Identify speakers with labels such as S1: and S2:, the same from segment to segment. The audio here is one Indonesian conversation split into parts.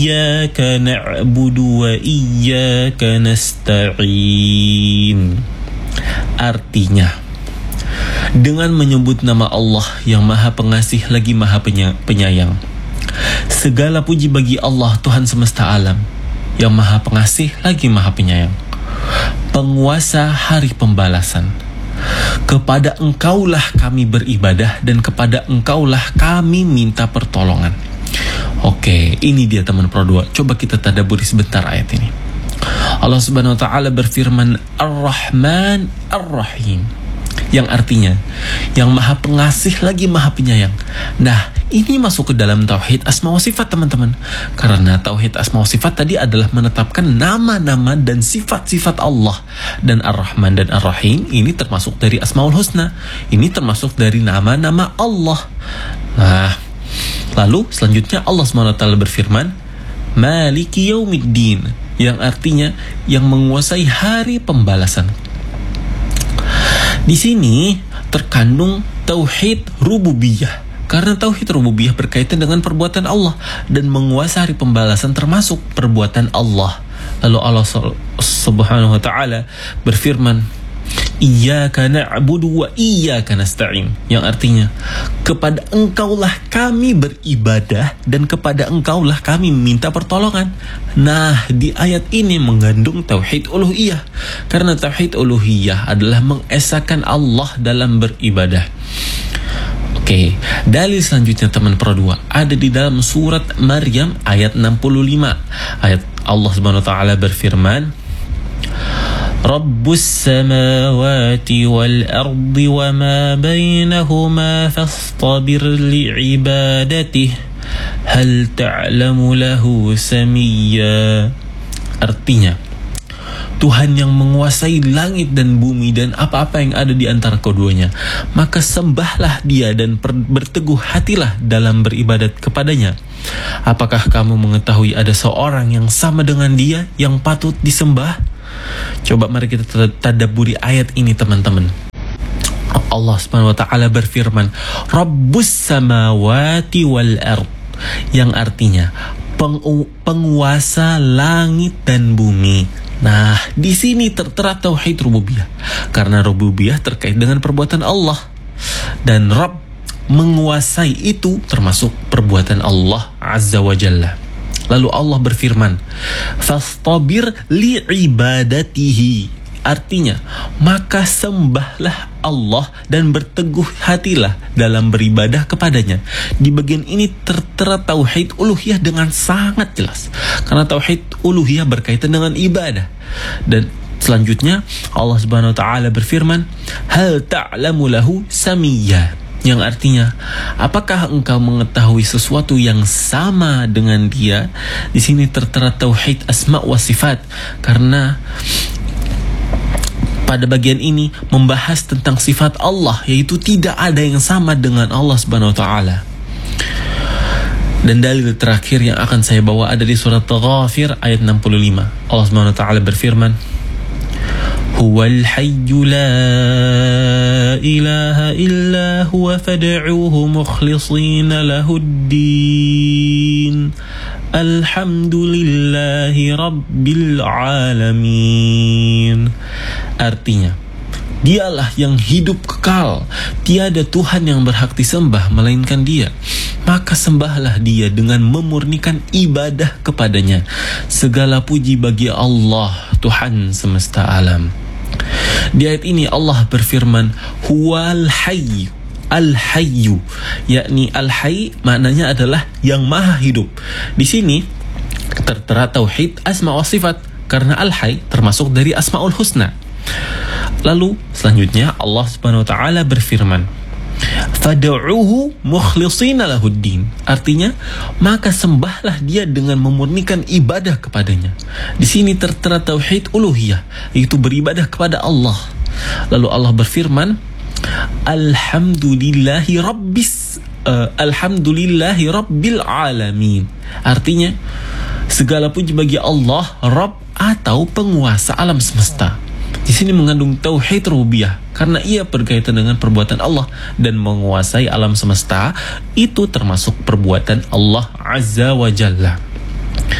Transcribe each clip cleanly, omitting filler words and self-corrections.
S1: iyyaka na'budu wa iyyaka nasta'in. Artinya, dengan menyebut nama Allah yang Maha Pengasih lagi Maha Penyayang. Segala puji bagi Allah Tuhan semesta alam yang Maha Pengasih lagi Maha Penyayang, penguasa hari pembalasan. Kepada Engkaulah kami beribadah dan kepada Engkaulah kami minta pertolongan. Oke, ini dia teman Pro 2. Coba kita tadabburi sebentar ayat ini. Allah Subhanahu wa taala berfirman Ar-Rahman Ar-Rahim, yang artinya yang Maha Pengasih lagi Maha Penyayang. Nah, ini masuk ke dalam tauhid asma wa sifat, teman-teman. Karena tauhid asma wa sifat tadi adalah menetapkan nama-nama dan sifat-sifat Allah. Dan Ar-Rahman dan Ar-Rahim ini termasuk dari Asmaul Husna. Ini termasuk dari nama-nama Allah. Nah, lalu selanjutnya Allah SWT berfirman Maliki Yaumiddin, yang artinya yang menguasai hari pembalasan. Di sini terkandung tauhid rububiyah, karena tauhid rububiyah berkaitan dengan perbuatan Allah dan menguasai hari pembalasan termasuk perbuatan Allah. Lalu Allah Subhanahu wa taala berfirman Iyyaka na'budu wa iyyaka nasta'in, yang artinya kepada Engkaulah kami beribadah dan kepada Engkaulah kami minta pertolongan. Nah, di ayat ini mengandung tauhid uluhiyah, karena tauhid uluhiyah adalah mengesahkan Allah dalam beribadah. Oke, dalil selanjutnya teman Pro 2 ada di dalam surat Maryam ayat 65. Ayat Allah Subhanahu wa taala berfirman Rabbus samawati wal ardi wa ma bainahuma fastabir li'ibadatih hal ta'lamu lahu samiyya. Artinya, Tuhan yang menguasai langit dan bumi dan apa-apa yang ada di antara keduanya, maka sembahlah Dia dan berteguh hatilah dalam beribadat kepadanya. Apakah kamu mengetahui ada seorang yang sama dengan Dia yang patut disembah? Coba mari kita tadabburi ayat ini, teman-teman. Allah Subhanahu wa taala berfirman Rabbus samawati wal ard, yang artinya penguasa langit dan bumi. Nah, di sini tertera tauhid rububiyah, karena rububiyah terkait dengan perbuatan Allah, dan Rabb menguasai itu termasuk perbuatan Allah Azza wa Jalla. Lalu Allah berfirman fastabir li'ibadatihi, artinya maka sembahlah Allah dan berteguh hatilah dalam beribadah kepadanya. Di bagian ini tertera tauhid uluhiyah dengan sangat jelas, karena tauhid uluhiyah berkaitan dengan ibadah. Dan selanjutnya Allah Subhanahu wa taala berfirman hal ta'lamu lahu samiyya, yang artinya apakah engkau mengetahui sesuatu yang sama dengan Dia? Di sini tertera tauhid asma wa sifat, karena pada bagian ini membahas tentang sifat Allah, yaitu tidak ada yang sama dengan Allah Subhanahu wa taala. Dan dalil terakhir yang akan saya bawa ada di surat Ghafir ayat 65. Allah Subhanahu wa taala berfirman Huwal hayyu la ilaha illa huwa fad'uuhu mukhlishina lahuddin alhamdulillahi rabbil alamin. Artinya, Dialah yang hidup kekal, tiada Tuhan yang berhak disembah melainkan Dia, maka sembahlah Dia dengan memurnikan ibadah kepadanya. Segala puji bagi Allah, Tuhan semesta alam. Di ayat ini Allah berfirman Huwal hayy, al-hayyu, yakni al-hayy maknanya adalah yang maha hidup. Di sini tertera tauhid asma wa sifat, karena al-hayy termasuk dari asmaul husna. Lalu selanjutnya Allah Subhanahu wa taala berfirman fad'uuhu mukhlishina lahuddin, artinya maka sembahlah Dia dengan memurnikan ibadah kepadanya. Di sini tertera tauhid uluhiyah, yaitu beribadah kepada Allah. Lalu Allah berfirman alhamdulillahi rabbil alamin, artinya segala puji bagi Allah Rabb atau penguasa alam semesta. Di sini mengandung tauhid rububiyah, karena ia berkaitan dengan perbuatan Allah dan menguasai alam semesta, itu termasuk perbuatan Allah Azza wa Jalla.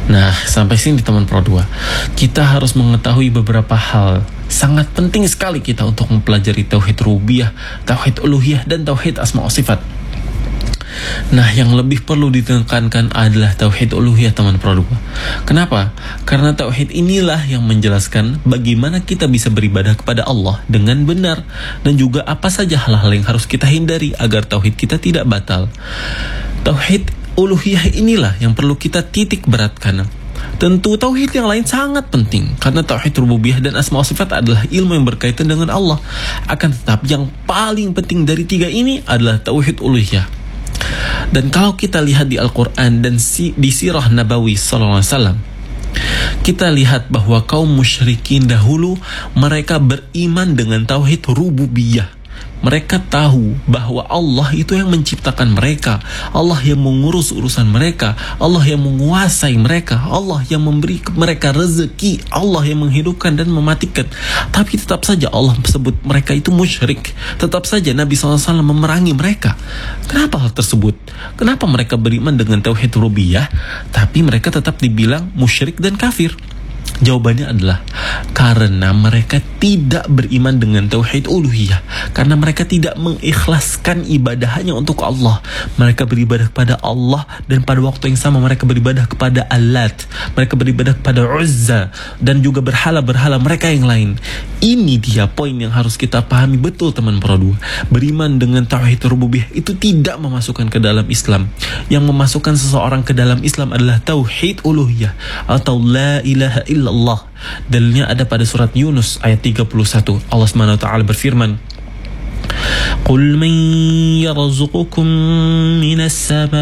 S1: Nah, sampai sini teman Pro 2. Kita harus mengetahui beberapa hal. Sangat penting sekali kita untuk mempelajari tauhid rububiyah, tauhid uluhiyah, dan tauhid asma wa sifat. Nah, yang lebih perlu ditekankan adalah tauhid uluhiyah teman Pro 2. Kenapa? Karena tauhid inilah yang menjelaskan bagaimana kita bisa beribadah kepada Allah dengan benar, dan juga apa saja hal-hal yang harus kita hindari agar tauhid kita tidak batal. Tauhid uluhiyah inilah yang perlu kita titik beratkan. Tentu tauhid yang lain sangat penting, karena tauhid rububiyah dan asma wa sifat adalah ilmu yang berkaitan dengan Allah. Akan tetapi yang paling penting dari tiga ini adalah tauhid uluhiyah. Dan kalau kita lihat di Al-Quran dan di sirah Nabawi SAW, kita lihat bahwa kaum musyrikin dahulu mereka beriman dengan tauhid rububiyah. Mereka tahu bahwa Allah itu yang menciptakan mereka, Allah yang mengurus urusan mereka, Allah yang menguasai mereka, Allah yang memberi mereka rezeki, Allah yang menghidupkan dan mematikan. Tapi tetap saja Allah sebut mereka itu musyrik. Tetap saja Nabi SAW memerangi mereka. Kenapa hal tersebut? Kenapa mereka beriman dengan tauhid rububiyah, tapi mereka tetap dibilang musyrik dan kafir? Jawabannya adalah karena mereka tidak beriman dengan tauhid uluhiyah, karena mereka tidak mengikhlaskan ibadah hanya untuk Allah. Mereka beribadah kepada Allah, dan pada waktu yang sama mereka beribadah kepada Allat, mereka beribadah kepada Uzza, dan juga berhala-berhala mereka yang lain. Ini dia poin yang harus kita pahami betul teman Pro 2. Beriman dengan tauhid rububiyah itu tidak memasukkan ke dalam Islam. Yang memasukkan seseorang ke dalam Islam adalah tauhid uluhiyah atau la ilaha illallah. Dalilnya ada pada surat Yunus ayat 31. Allah Subhanahu wa taala berfirman, "Qul man yarzuqukum minas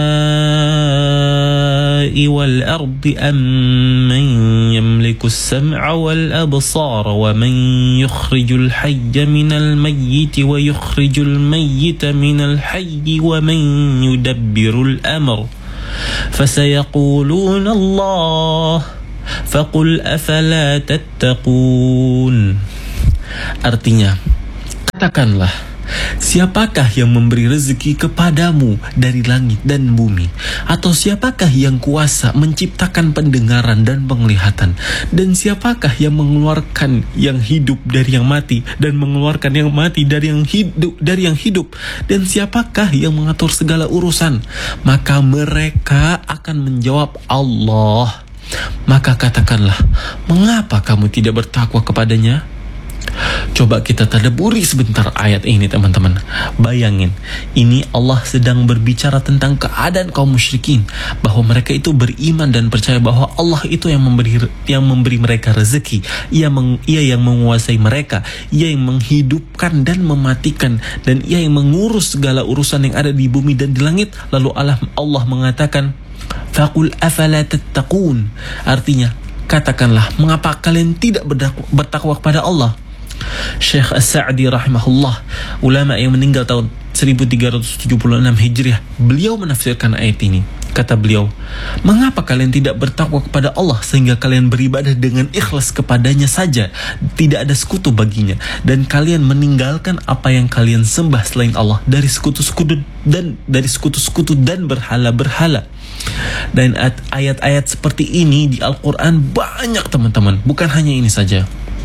S1: samaa'i wal ardi amman yamliku as-sam'a wal absara wa man yukhrijul hayya minal mayyiti wa yukhrijul mayyita minal hayyi wa man yudabbirul amr fasayaquluna Allah faqul afala tattaqun." Artinya, katakanlah, siapakah yang memberi rezeki kepadamu dari langit dan bumi? Atau siapakah yang kuasa menciptakan pendengaran dan penglihatan? Dan siapakah yang mengeluarkan yang hidup dari yang mati, dan mengeluarkan yang mati dari yang hidup? Dan siapakah yang mengatur segala urusan? Maka mereka akan menjawab Allah. Maka katakanlah, mengapa kamu tidak bertakwa kepadanya? Coba kita tadabburi sebentar ayat ini teman-teman. Bayangin, ini Allah sedang berbicara tentang keadaan kaum musyrikin, bahwa mereka itu beriman dan percaya bahwa Allah itu yang memberi mereka rezeki. Ia yang menguasai mereka, Ia yang menghidupkan dan mematikan, dan Ia yang mengurus segala urusan yang ada di bumi dan di langit. Lalu Allah mengatakan, faqul afala tattaqun. Artinya, katakanlah, mengapa kalian tidak bertakwa kepada Allah? Syekh As-Sa'di rahimahullah, ulama yang meninggal tahun 1376 Hijriah, beliau menafsirkan ayat ini. Kata beliau, mengapa kalian tidak bertakwa kepada Allah sehingga kalian beribadah dengan ikhlas kepadanya saja, tidak ada sekutu baginya, dan kalian meninggalkan apa yang kalian sembah selain Allah dari sekutu-sekutu dan berhala-berhala. Dan ayat-ayat seperti ini di Al-Quran banyak teman-teman, bukan hanya ini saja.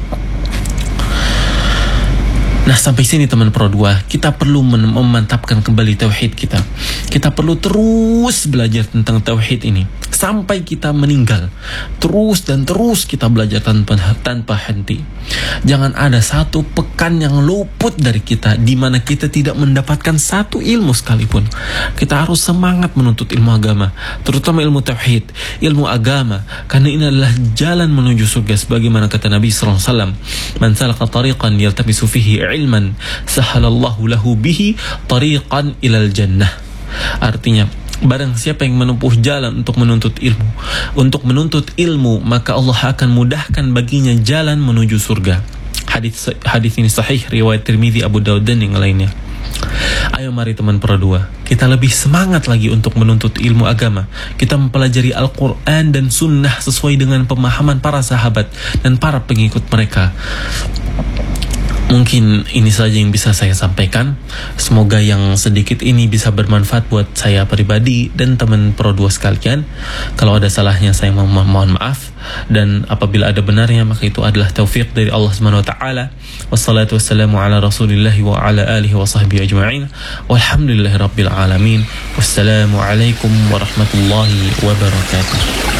S1: Nah, sampai sini teman Pro 2, kita perlu memantapkan kembali tauhid kita. Kita perlu terus belajar tentang tauhid ini sampai kita meninggal. Terus kita belajar tanpa henti. Jangan ada satu pekan yang luput dari kita di mana kita tidak mendapatkan satu ilmu sekalipun. Kita harus semangat menuntut ilmu agama, terutama ilmu tauhid, ilmu agama, karena ini adalah jalan menuju surga. Sebagaimana kata Nabi SAW, "Man salaka tariqan yaltamisu fihi ilman, sahalallahu lahu bihi tariqan ilal jannah." Artinya, barang siapa yang menempuh jalan untuk menuntut ilmu, maka Allah akan mudahkan baginya jalan menuju surga. Hadis ini sahih riwayat Tirmidzi, Abu Daud dan yang lainnya. Ayo mari teman Pro 2, kita lebih semangat lagi untuk menuntut ilmu agama. Kita mempelajari Al-Quran dan Sunnah sesuai dengan pemahaman para sahabat dan para pengikut mereka. Mungkin ini saja yang bisa saya sampaikan. Semoga yang sedikit ini bisa bermanfaat buat saya pribadi dan teman Pro2 sekalian. Kalau ada salahnya saya mohon maaf, dan apabila ada benarnya maka itu adalah taufik dari Allah Subhanahu wa taala. Wassalatu wassalamu ala Rasulillah wa ala alihi wa sahbihi ajma'in. Walhamdulillahirabbil alamin. Wassalamu alaikum warahmatullahi wabarakatuh.